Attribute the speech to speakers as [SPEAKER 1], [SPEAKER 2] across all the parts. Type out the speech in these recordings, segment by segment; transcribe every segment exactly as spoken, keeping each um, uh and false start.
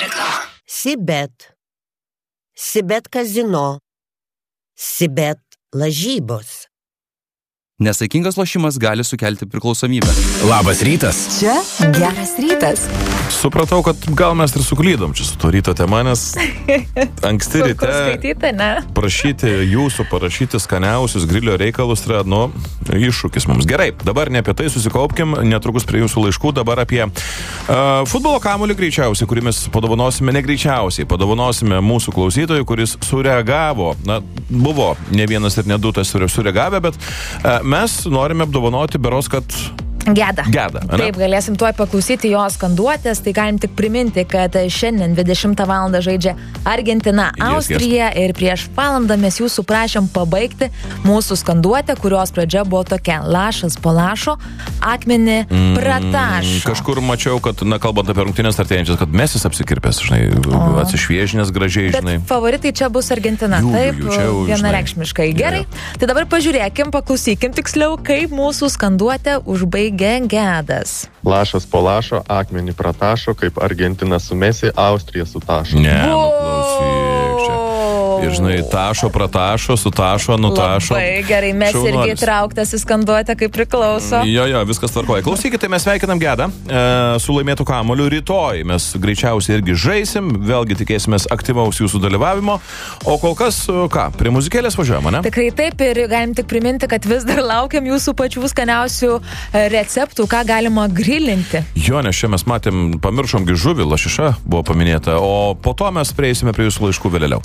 [SPEAKER 1] Sibet. Sibet kazino. Sibet lažybos.
[SPEAKER 2] Nesaikingas lošimas gali sukelti priklausomybę.
[SPEAKER 3] Labas rytas.
[SPEAKER 4] Čia geras rytas.
[SPEAKER 3] Supratau, kad gal mes ir suklydom čia su to ryto tema, nes anksti ryte
[SPEAKER 4] skaityti, ne?
[SPEAKER 3] prašyti jūsų, parašyti skaniausius grilio reikalus yra, nu, iššūkis mums. Gerai, dabar ne apie tai susikaupkim, netrukus prie jūsų laiškų, dabar apie uh, futbolo kamuolį greičiausiai, kurį mes padovanosime, ne greičiausiai, padovanosime mūsų klausytojui, kuris sureagavo, na, buvo ne vienas ir ne du tas sureagavę, bet uh, mes norime apdovanoti beros, kad
[SPEAKER 4] Geda.
[SPEAKER 3] Geda, ane?
[SPEAKER 4] Taip, galėsim tuoj paklausyti jo skanduotės, tai galim tik priminti, kad šiandien dvidešimtą valandą žaidžia Argentina, Austrija yes, yes. ir prieš valandą mes jūsų prašėm pabaigti mūsų skanduotę, kurios pradžia buvo tokia: lašas po lašo, akmenį mm, pratašo.
[SPEAKER 3] Kažkur mačiau, kad, na, kalbant apie rungtynės artėjančias, kad Mesis apsikirpęs, žinai, o. atsišviežinęs gražiai, žinai.
[SPEAKER 4] Bet favoritai čia bus Argentina, jų, taip, jų, jau, vienareikšmiškai. Gerai, yeah. tai dabar pažiūrėkim, paklausykim tiksliau, kaip mūsų skanduotę užbaigė Gedas.
[SPEAKER 5] Lašas po lašo, akmenį pratašo, kaip Argentina su Mesi, Austrija su tašo.
[SPEAKER 3] Ne, nu klausyk čia. Ir žinai, tašo, pratašo, sutašo, nutašo.
[SPEAKER 4] Labai gerai, mes
[SPEAKER 3] Šaunuolis.
[SPEAKER 4] Irgi trauktas į skanduotę, kaip priklauso.
[SPEAKER 3] Jo, jo, viskas tvarkoja. Klausykite, mes sveikinam Gedą e, su laimėtų kamuoliu. Rytoj mes greičiausiai irgi žaisim, vėlgi tikėsimės aktyvaus jūsų dalyvavimo. O kol kas, ką, prie muzikėlės važiuojame, ne?
[SPEAKER 4] Tikrai taip, ir galim tik priminti, kad vis dar laukiam jūsų pačių skaniausių receptų, ką galima grilinti.
[SPEAKER 3] Jo, nes čia mes matėm, pamiršomgi žuvį, lašiša buvo paminėta, o po to mes prieisime prie jūsų laiškų vėliau.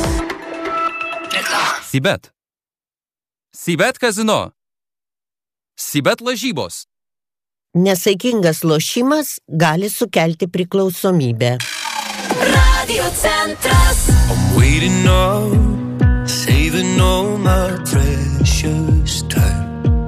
[SPEAKER 2] Sibet. Sibet kazino. Sibet lažybos.
[SPEAKER 1] Nesaikingas lošimas gali sukelti priklausomybę.
[SPEAKER 6] Radio Centras. I'm waiting up, saving all my prayers.